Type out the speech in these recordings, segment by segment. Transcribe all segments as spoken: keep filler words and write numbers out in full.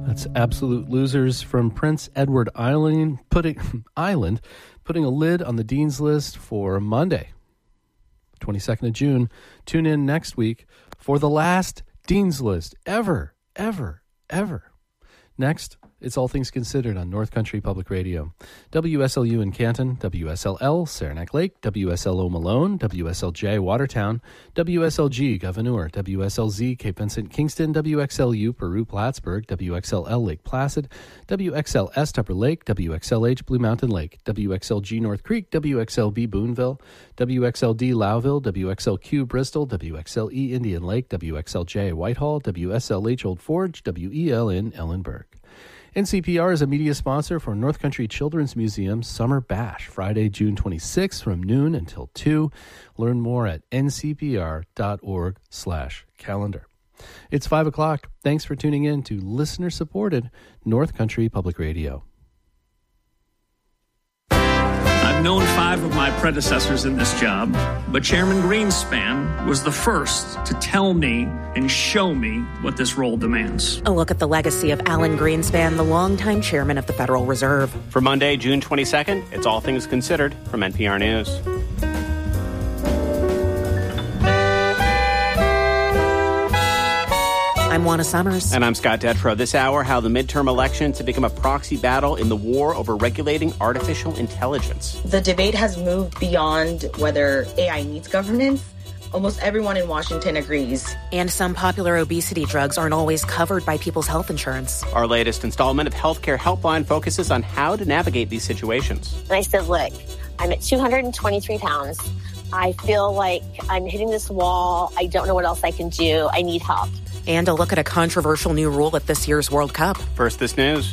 That's Absolute Losers from Prince Edward Island, putting Island, putting a lid on the Dean's List for Monday, twenty-second of June. Tune in next week for the last Dean's List ever, ever, ever. Next, it's All Things Considered on North Country Public Radio. W S L U in Canton, W S L L Saranac Lake, W S L O Malone, W S L J Watertown, W S L G Gouverneur, W S L Z Cape Vincent Kingston, W X L U Peru Plattsburgh, W X L L Lake Placid, W X L S Tupper Lake, W X L H Blue Mountain Lake, W X L G North Creek, W X L B Boonville, W X L D Lowville, W X L Q Bristol, W X L E Indian Lake, W X L J Whitehall, W S L H Old Forge, W E L N Ellenburg. N C P R is a media sponsor for North Country Children's Museum's Summer Bash, Friday, June twenty-sixth from noon until two. Learn more at n c p r dot org slash calendar. It's five o'clock. Thanks for tuning in to listener-supported North Country Public Radio. I've known five of my predecessors in this job, but Chairman Greenspan was the first to tell me and show me what this role demands. A look at the legacy of Alan Greenspan, the longtime chairman of the Federal Reserve. For Monday, June twenty-second, it's All Things Considered from N P R News. I'm Juana Summers. And I'm Scott Detrow. This hour, how the midterm elections have become a proxy battle in the war over regulating artificial intelligence. The debate has moved beyond whether A I needs governance. Almost everyone in Washington agrees. And some popular obesity drugs aren't always covered by people's health insurance. Our latest installment of Healthcare Helpline focuses on how to navigate these situations. And I said, look, I'm at two hundred twenty-three pounds. I feel like I'm hitting this wall. I don't know what else I can do. I need help. And a look at a controversial new rule at this year's World Cup. First, this news.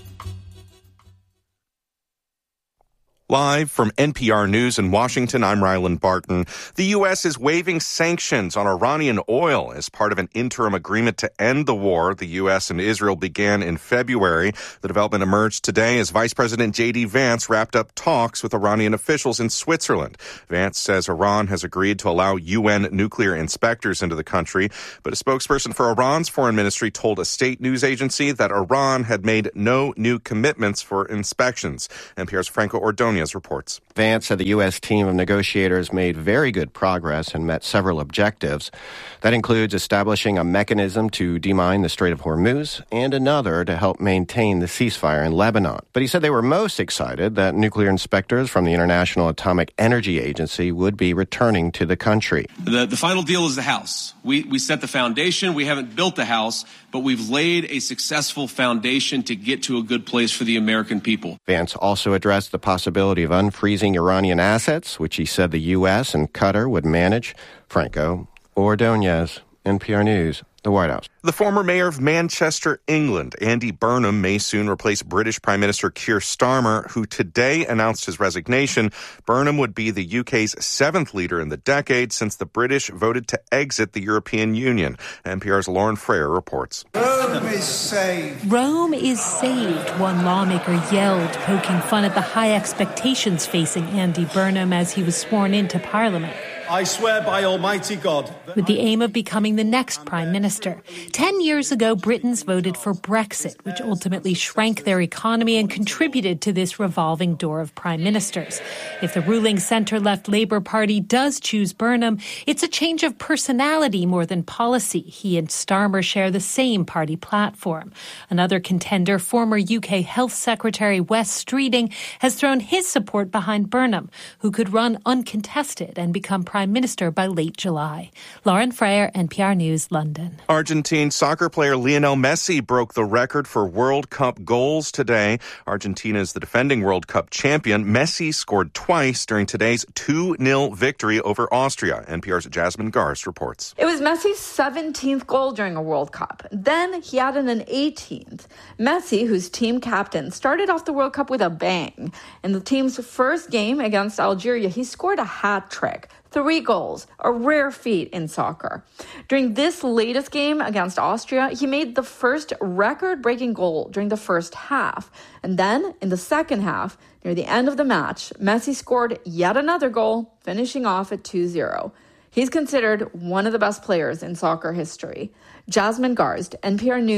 Live from N P R News in Washington, I'm Ryland Barton. The U S is waiving sanctions on Iranian oil as part of an interim agreement to end the war the U S and Israel began in February. The development emerged today as Vice President J D Vance wrapped up talks with Iranian officials in Switzerland. Vance says Iran has agreed to allow U N nuclear inspectors into the country, but a spokesperson for Iran's foreign ministry told a state news agency that Iran had made no new commitments for inspections. N P R's Franco Ordonez reports. Vance said the U S team of negotiators made very good progress and met several objectives. That includes establishing a mechanism to demine the Strait of Hormuz and another to help maintain the ceasefire in Lebanon. But he said they were most excited that nuclear inspectors from the International Atomic Energy Agency would be returning to the country. The, the final deal is the house. We, we set the foundation. We haven't built the house, but we've laid a successful foundation to get to a good place for the American people. Vance also addressed the possibility of unfreezing Iranian assets, which he said the U S and Qatar would manage. Franco Ordonez, N P R News, the White House. The former mayor of Manchester, England, Andy Burnham, may soon replace British Prime Minister Keir Starmer, who today announced his resignation. Burnham would be the U K's seventh leader in the decade since the British voted to exit the European Union. N P R's Lauren Freyer reports. Rome is saved. Rome is saved, one lawmaker yelled, poking fun at the high expectations facing Andy Burnham as he was sworn into Parliament. I swear by Almighty God. With the aim of becoming the next Prime Minister. Ten years ago, Britons voted for Brexit, which ultimately shrank their economy and contributed to this revolving door of Prime Ministers. If the ruling centre-left Labour Party does choose Burnham, it's a change of personality more than policy. He and Starmer share the same party platform. Another contender, former U K Health Secretary Wes Streeting, has thrown his support behind Burnham, who could run uncontested and become Prime Minister by late July. Lauren Freyer, N P R News, London. Argentine soccer player Lionel Messi broke the record for World Cup goals today. Argentina is the defending World Cup champion. Messi scored twice during today's two nil victory over Austria. N P R's Jasmine Garst reports. It was Messi's seventeenth goal during a World Cup. Then he added an eighteenth. Messi, who's team captain, started off the World Cup with a bang. In the team's first game against Algeria, he scored a hat trick. Three goals, a rare feat in soccer. During this latest game against Austria, he made the first record-breaking goal during the first half. And then, in the second half, near the end of the match, Messi scored yet another goal, finishing off at two zero. He's considered one of the best players in soccer history. Jasmine Garst, N P R News,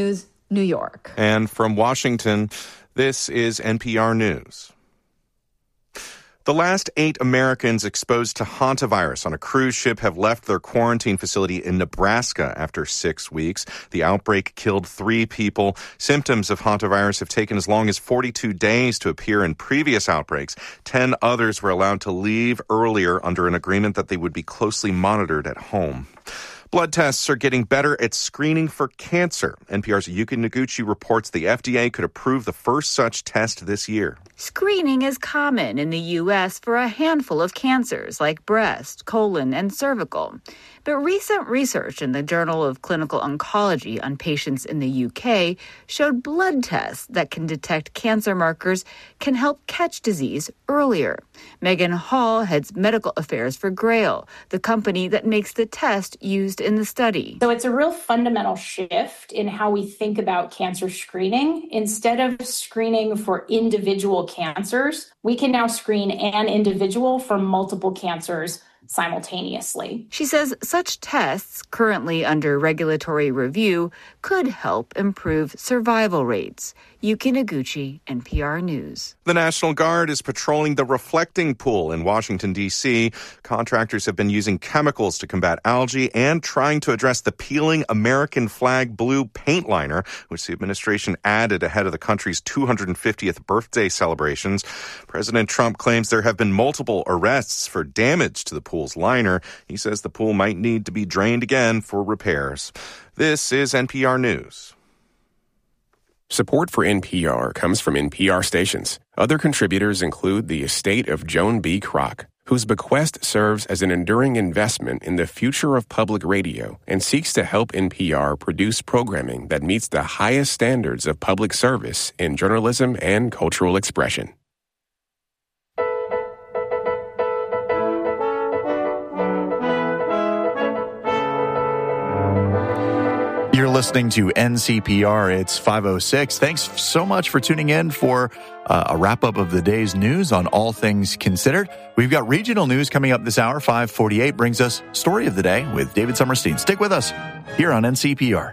New York. And from Washington, this is N P R News. The last eight Americans exposed to hantavirus on a cruise ship have left their quarantine facility in Nebraska after six weeks. The outbreak killed three people. Symptoms of hantavirus have taken as long as forty-two days to appear in previous outbreaks. Ten others were allowed to leave earlier under an agreement that they would be closely monitored at home. Blood tests are getting better at screening for cancer. N P R's Yuki Noguchi reports the F D A could approve the first such test this year. Screening is common in the U S for a handful of cancers like breast, colon, and cervical. But recent research in the Journal of Clinical Oncology on patients in the U K showed blood tests that can detect cancer markers can help catch disease earlier. Megan Hall heads medical affairs for Grail, the company that makes the test used in the study. So it's a real fundamental shift in how we think about cancer screening. Instead of screening for individual cancers, we can now screen an individual for multiple cancers simultaneously. She says such tests, currently under regulatory review, could help improve survival rates. Yuki Noguchi, N P R News. The National Guard is patrolling the reflecting pool in Washington, D C. Contractors have been using chemicals to combat algae and trying to address the peeling American flag blue paint liner, which the administration added ahead of the country's two hundred fiftieth birthday celebrations. President Trump claims there have been multiple arrests for damage to the pool's liner. He says the pool might need to be drained again for repairs. This is N P R News. Support for N P R comes from N P R stations. Other contributors include the estate of Joan B. Kroc, whose bequest serves as an enduring investment in the future of public radio and seeks to help N P R produce programming that meets the highest standards of public service in journalism and cultural expression. You're listening to N C P R. It's five oh six. Thanks so much for tuning in for uh, a wrap-up of the day's news on All Things Considered. We've got regional news coming up this hour. five forty-eight brings us Story of the Day with David Summerstein. Stick with us here on N C P R.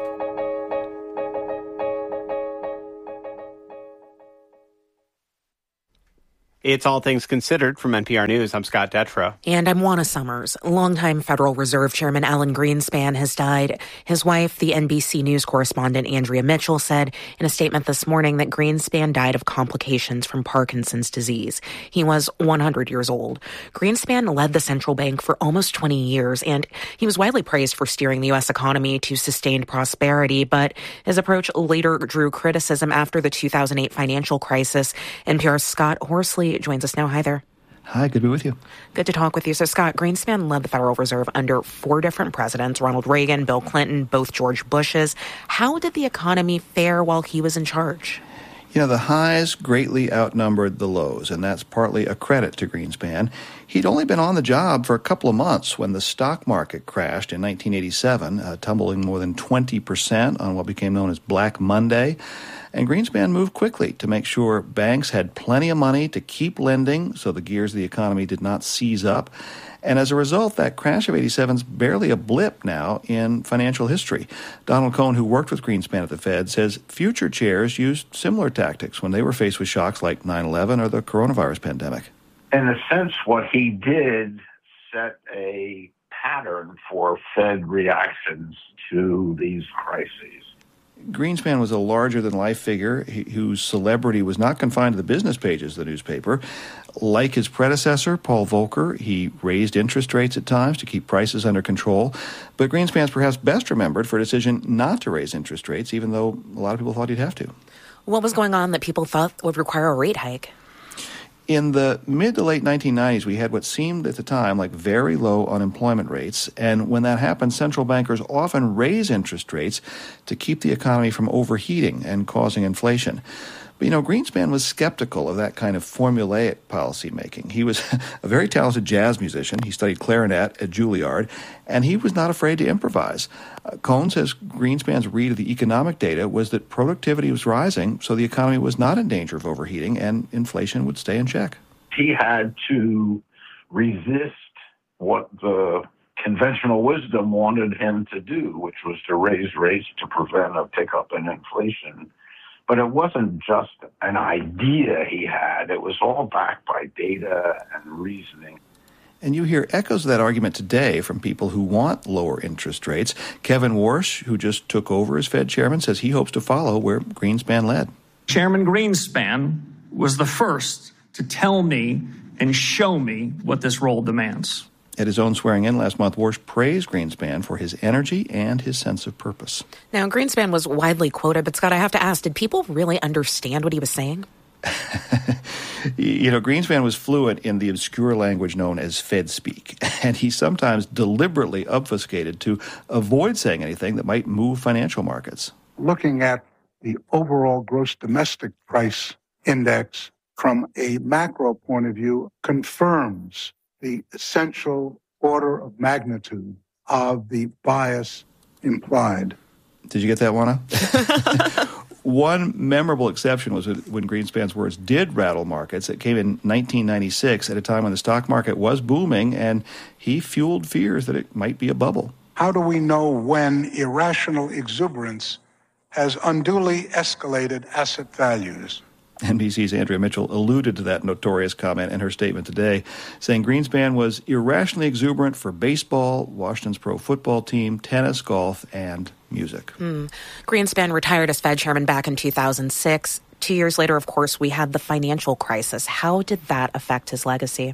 It's All Things Considered from N P R News. I'm Scott Detrow. And I'm Juana Summers. Longtime Federal Reserve Chairman Alan Greenspan has died. His wife, the N B C News correspondent Andrea Mitchell, said in a statement this morning that Greenspan died of complications from Parkinson's disease. He was one hundred years old. Greenspan led the central bank for almost twenty years, and he was widely praised for steering the U S economy to sustained prosperity, but his approach later drew criticism after the two thousand eight financial crisis. N P R's Scott Horsley joins us now. Hi there. Hi, good to be with you. Good to talk with you. So, Scott, Greenspan led the Federal Reserve under four different presidents, Ronald Reagan, Bill Clinton, both George Bushes. How did the economy fare while he was in charge? You know, the highs greatly outnumbered the lows, and that's partly a credit to Greenspan. He'd only been on the job for a couple of months when the stock market crashed in nineteen eighty-seven, uh, tumbling more than twenty percent on what became known as Black Monday. And Greenspan moved quickly to make sure banks had plenty of money to keep lending so the gears of the economy did not seize up. And as a result, that crash of eighty-seven is barely a blip now in financial history. Donald Cohen, who worked with Greenspan at the Fed, says future chairs used similar tactics when they were faced with shocks like nine eleven or the coronavirus pandemic. In a sense, what he did set a pattern for Fed reactions to these crises. Greenspan was a larger-than-life figure whose celebrity was not confined to the business pages of the newspaper. Like his predecessor, Paul Volcker, he raised interest rates at times to keep prices under control. But Greenspan's perhaps best remembered for a decision not to raise interest rates, even though a lot of people thought he'd have to. What was going on that people thought would require a rate hike? In the mid to late nineteen nineties, we had what seemed at the time like very low unemployment rates. And when that happened, central bankers often raise interest rates to keep the economy from overheating and causing inflation. But, you know, Greenspan was skeptical of that kind of formulaic policymaking. He was a very talented jazz musician. He studied clarinet at Juilliard, and he was not afraid to improvise. Uh, Cohen says Greenspan's read of the economic data was that productivity was rising, so the economy was not in danger of overheating, and inflation would stay in check. He had to resist what the conventional wisdom wanted him to do, which was to raise rates to prevent a pickup in inflation. But it wasn't just an idea he had. It was all backed by data and reasoning. And you hear echoes of that argument today from people who want lower interest rates. Kevin Warsh, who just took over as Fed chairman, says he hopes to follow where Greenspan led. Chairman Greenspan was the first to tell me and show me what this role demands. At his own swearing-in last month, Warsh praised Greenspan for his energy and his sense of purpose. Now, Greenspan was widely quoted, but Scott, I have to ask, did people really understand what he was saying? You know, Greenspan was fluent in the obscure language known as Fed speak, and he sometimes deliberately obfuscated to avoid saying anything that might move financial markets. Looking at the overall gross domestic price index from a macro point of view confirms the essential order of magnitude of the bias implied. Did you get that, Juana? One memorable exception was when Greenspan's words did rattle markets. It came in nineteen ninety-six at a time when the stock market was booming, and he fueled fears that it might be a bubble. How do we know when irrational exuberance has unduly escalated asset values? N B C's Andrea Mitchell alluded to that notorious comment in her statement today, saying Greenspan was irrationally exuberant for baseball, Washington's pro football team, tennis, golf, and music. Mm. Greenspan retired as Fed chairman back in two thousand six. Two years later, of course, we had the financial crisis. How did that affect his legacy?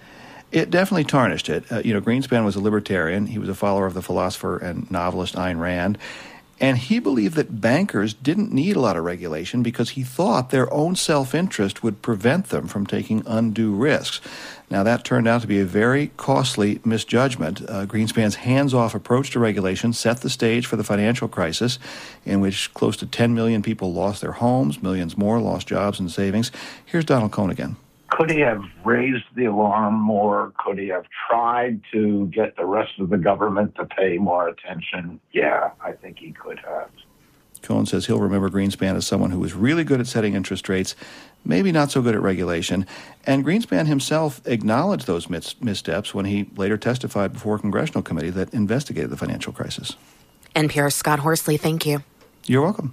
It definitely tarnished it. Uh, you know, Greenspan was a libertarian. He was a follower of the philosopher and novelist Ayn Rand. And he believed that bankers didn't need a lot of regulation because he thought their own self-interest would prevent them from taking undue risks. Now, that turned out to be a very costly misjudgment. Uh, Greenspan's hands-off approach to regulation set the stage for the financial crisis, in which close to ten million people lost their homes, millions more lost jobs and savings. Here's Donald Cohn again. Could he have raised the alarm more? Could he have tried to get the rest of the government to pay more attention? Yeah, I think he could have. Cohn says he'll remember Greenspan as someone who was really good at setting interest rates, maybe not so good at regulation. And Greenspan himself acknowledged those mis- missteps when he later testified before a congressional committee that investigated the financial crisis. N P R's Scott Horsley, thank you. You're welcome.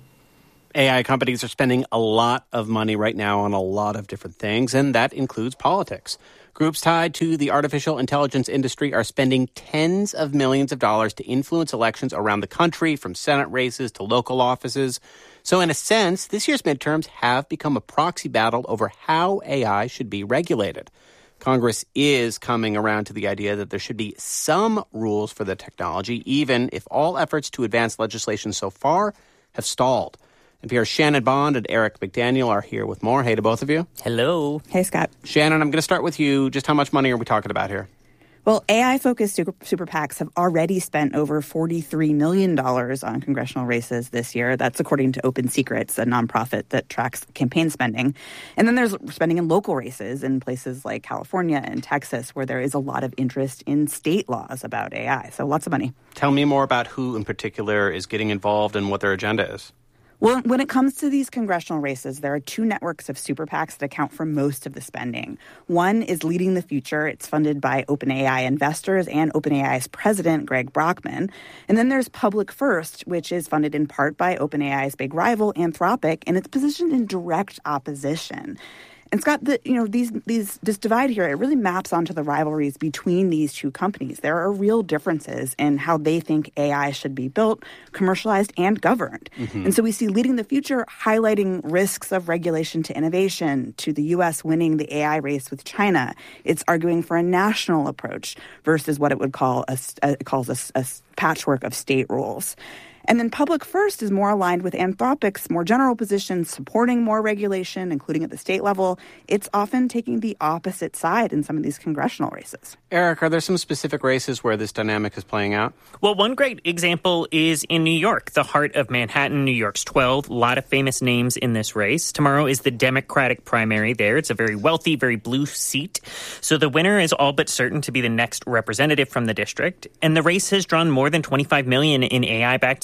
A I companies are spending a lot of money right now on a lot of different things, and that includes politics. Groups tied to the artificial intelligence industry are spending tens of millions of dollars to influence elections around the country, from Senate races to local offices. So in a sense, this year's midterms have become a proxy battle over how A I should be regulated. Congress is coming around to the idea that there should be some rules for the technology, even if all efforts to advance legislation so far have stalled. N P R's Shannon Bond and Eric McDaniel are here with more. Hey to both of you. Hello. Hey, Scott. Shannon, I'm going to start with you. Just how much money are we talking about here? Well, A I-focused super, super PACs have already spent over forty-three million dollars on congressional races this year. That's according to Open Secrets, a nonprofit that tracks campaign spending. And then there's spending in local races in places like California and Texas, where there is a lot of interest in state laws about A I. So lots of money. Tell me more about who in particular is getting involved and what their agenda is. Well, when it comes to these congressional races, there are two networks of super PACs that account for most of the spending. One is Leading the Future. It's funded by OpenAI investors and OpenAI's president, Greg Brockman. And then there's Public First, which is funded in part by OpenAI's big rival, Anthropic, and it's positioned in direct opposition. And Scott, the, you know, these these this divide here, it really maps onto the rivalries between these two companies. There are real differences in how they think A I should be built, commercialized, and governed. Mm-hmm. And so we see Leading the Future highlighting risks of regulation to innovation, to the U S winning the A I race with China. It's arguing for a national approach versus what it would call a, a it calls a, a patchwork of state rules. And then Public First is more aligned with Anthropic's more general position, supporting more regulation, including at the state level. It's often taking the opposite side in some of these congressional races. Eric, are there some specific races where this dynamic is playing out? Well, one great example is in New York, the heart of Manhattan, New York's twelve. A lot of famous names in this race. Tomorrow is the Democratic primary there. It's a very wealthy, very blue seat. So the winner is all but certain to be the next representative from the district. And the race has drawn more than twenty-five million dollars in A I-backed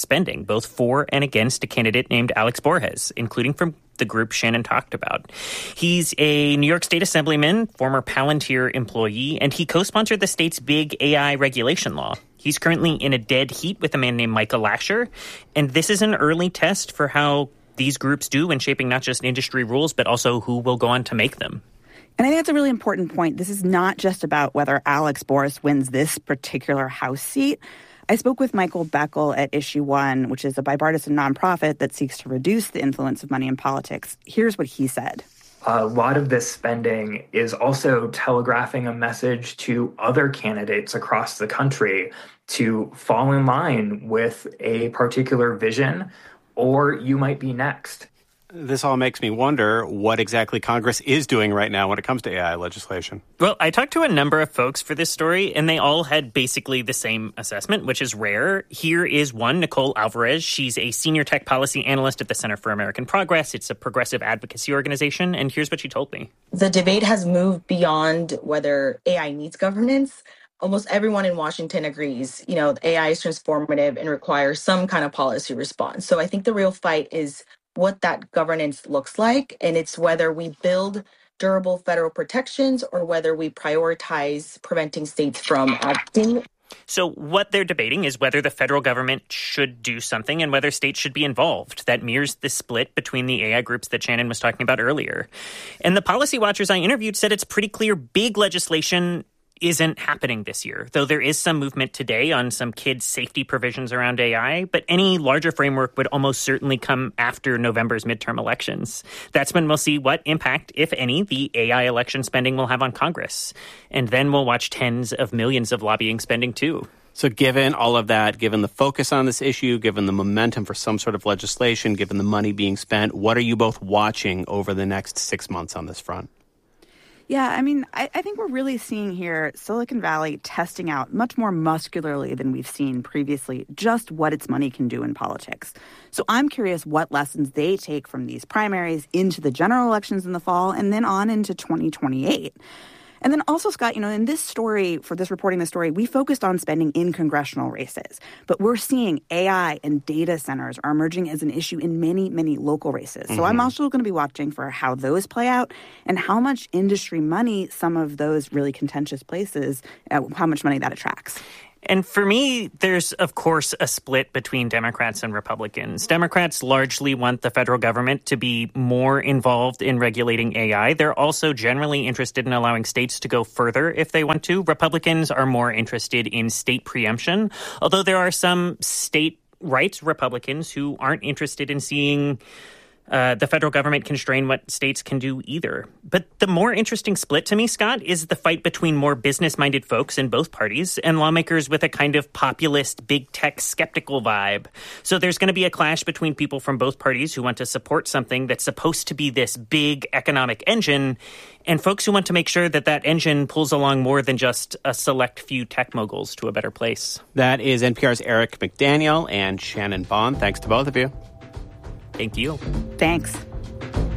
spending, both for and against a candidate named Alex Borges, including from the group Shannon talked about. He's a New York State Assemblyman, former Palantir employee, and he co-sponsored the state's big A I regulation law. He's currently in a dead heat with a man named Micah Lasher, and this is an early test for how these groups do in shaping not just industry rules, but also who will go on to make them. And I think that's a really important point. This is not just about whether Alex Borges wins this particular House seat. I spoke with Michael Beckel at Issue One, which is a bipartisan nonprofit that seeks to reduce the influence of money in politics. Here's what he said. A lot of this spending is also telegraphing a message to other candidates across the country to fall in line with a particular vision, or you might be next. This all makes me wonder what exactly Congress is doing right now when it comes to A I legislation. Well, I talked to a number of folks for this story, and they all had basically the same assessment, which is rare. Here is one, Nicole Alvarez. She's a senior tech policy analyst at the Center for American Progress. It's a progressive advocacy organization, and here's what she told me. The debate has moved beyond whether A I needs governance. Almost everyone in Washington agrees, you know, A I is transformative and requires some kind of policy response. So I think the real fight is what that governance looks like, and it's whether we build durable federal protections or whether we prioritize preventing states from acting. So what they're debating is whether the federal government should do something and whether states should be involved. That mirrors the split between the A I groups that Shannon was talking about earlier. And the policy watchers I interviewed said it's pretty clear big legislation isn't happening this year, though there is some movement today on some kids' safety provisions around A I, but any larger framework would almost certainly come after November's midterm elections. That's when we'll see what impact, if any, the A I election spending will have on Congress. And then we'll watch tens of millions of lobbying spending, too. So given all of that, given the focus on this issue, given the momentum for some sort of legislation, given the money being spent, what are you both watching over the next six months on this front? Yeah, I mean, I, I think we're really seeing here Silicon Valley testing out much more muscularly than we've seen previously just what its money can do in politics. So I'm curious what lessons they take from these primaries into the general elections in the fall and then on into twenty twenty-eight. And then also, Scott, you know, in this story, for this reporting the story, we focused on spending in congressional races. But we're seeing A I and data centers are emerging as an issue in many, many local races. Mm-hmm. So I'm also going to be watching for how those play out and how much industry money some of those really contentious places, uh, how much money that attracts. And for me, there's, of course, a split between Democrats and Republicans. Democrats largely want the federal government to be more involved in regulating A I. They're also generally interested in allowing states to go further if they want to. Republicans are more interested in state preemption, although there are some state rights Republicans who aren't interested in seeing Uh, the federal government constrain what states can do either. But the more interesting split to me, Scott, is the fight between more business-minded folks in both parties and lawmakers with a kind of populist, big tech skeptical vibe. So there's going to be a clash between people from both parties who want to support something that's supposed to be this big economic engine and folks who want to make sure that that engine pulls along more than just a select few tech moguls to a better place. That is N P R's Eric McDaniel and Shannon Bond. Thanks to both of you. Thank you. Thanks.